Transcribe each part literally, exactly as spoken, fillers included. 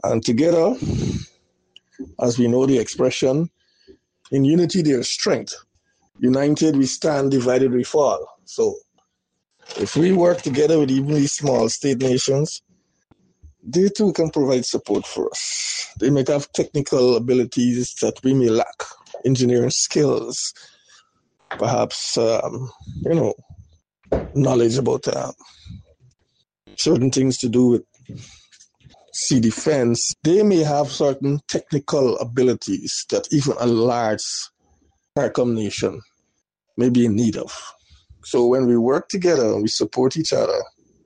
And together, as we know the expression, in unity there is strength. United we stand, divided we fall. So if we work together with even these small state nations, they too can provide support for us. They might have technical abilities that we may lack, engineering skills, perhaps, um, you know, knowledge about uh, certain things to do with sea defense. They may have certain technical abilities that even a large CARICOM nation may be in need of. So when we work together and we support each other,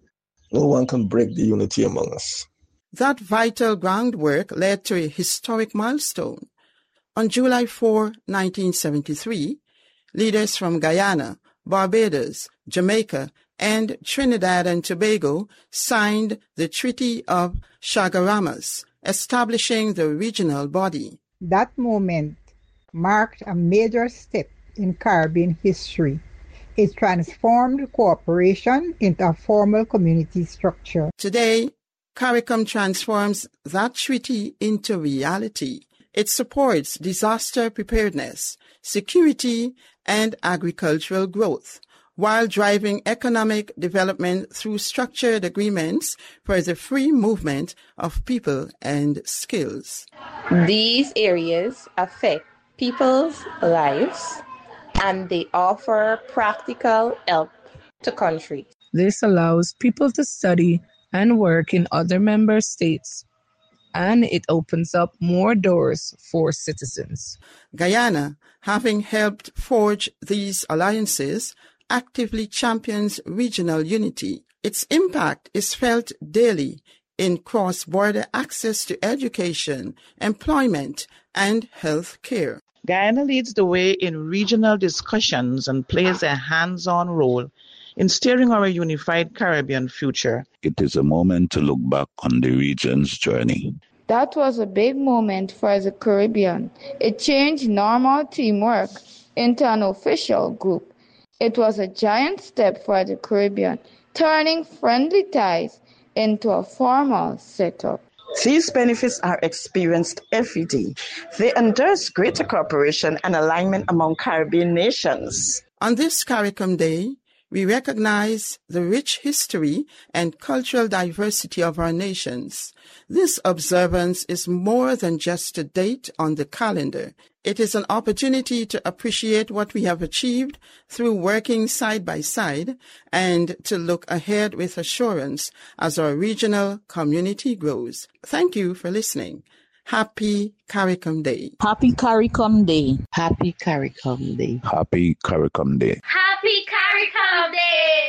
no one can break the unity among us. That vital groundwork led to a historic milestone. On July fourth, nineteen seventy-three, leaders from Guyana, Barbados, Jamaica, and Trinidad and Tobago signed the Treaty of Chaguaramas, establishing the regional body. That moment marked a major step in Caribbean history. It transformed cooperation into a formal community structure. Today, CARICOM transforms that treaty into reality. It supports disaster preparedness, security, and agricultural growth, while driving economic development through structured agreements for the free movement of people and skills. These areas affect people's lives, and they offer practical help to countries. This allows people to study and work in other member states, and it opens up more doors for citizens. Guyana, having helped forge these alliances, actively champions regional unity. Its impact is felt daily in cross-border access to education, employment, and health care. Guyana leads the way in regional discussions and plays a hands-on role in steering our unified Caribbean future. It is a moment to look back on the region's journey. That was a big moment for the Caribbean. It changed normal teamwork into an official group. It was a giant step for the Caribbean, turning friendly ties into a formal setup. These benefits are experienced every day. They endorse greater cooperation and alignment among Caribbean nations. On this CARICOM Day, we recognize the rich history and cultural diversity of our nations. This observance is more than just a date on the calendar. It is an opportunity to appreciate what we have achieved through working side by side and to look ahead with assurance as our regional community grows. Thank you for listening. Happy CARICOM Day. Happy CARICOM Day. Happy CARICOM Day. Happy CARICOM Day. Happy CARICOM Day.